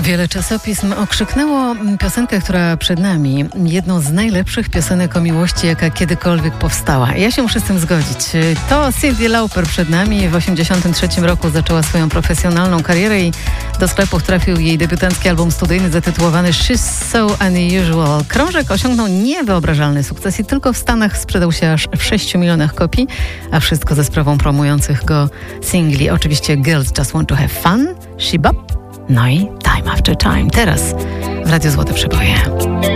Wiele czasopism okrzyknęło piosenkę, która przed nami, jedną z najlepszych piosenek o miłości, jaka kiedykolwiek powstała. Ja się muszę z tym zgodzić. To Cyndi Lauper przed nami. W 1983 roku zaczęła swoją profesjonalną karierę i do sklepów trafił jej debiutancki album studyjny zatytułowany She's So Unusual. Krążek osiągnął niewyobrażalny sukces i tylko w Stanach sprzedał się aż w 6 milionach kopii, a wszystko ze sprawą promujących go singli. Oczywiście Girls Just Want to Have Fun, She Bop, no i Time After Time. Teraz w Radiu Złote Przeboje.